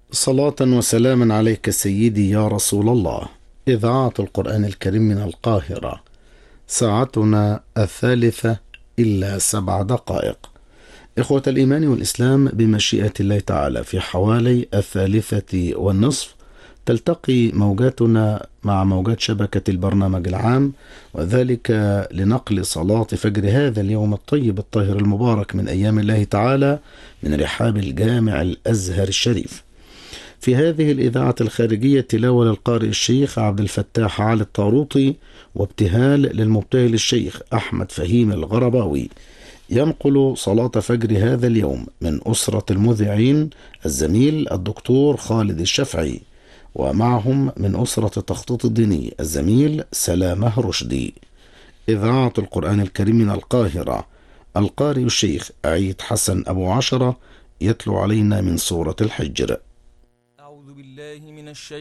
صلاة وسلاما عليك سيدي يا رسول الله. إذاعة القرآن الكريم من القاهرة، ساعتنا 3:07. إخوة الإيمان والإسلام، بمشيئة الله تعالى في حوالي 3:30 تلتقي موجاتنا مع موجات شبكة البرنامج العام، وذلك لنقل صلاة فجر هذا اليوم الطيب الطاهر المبارك من أيام الله تعالى من رحاب الجامع الأزهر الشريف. في هذه الإذاعة الخارجية تلاوة للقارئ الشيخ عبد الفتاح علي الطاروطي، وابتهال للمبتهل الشيخ أحمد فهيم الغرباوي. ينقل صلاة فجر هذا اليوم من أسرة المذيعين الزميل الدكتور خالد الشافعي، ومعهم من أسرة التخطيط الديني الزميل سلامة رشدي. إذاعة القرآن الكريم من القاهرة، القارئ الشيخ عيد حسن أبو عشرة يتلو علينا من سورة الحجر. أعوذ بالله من الشيطان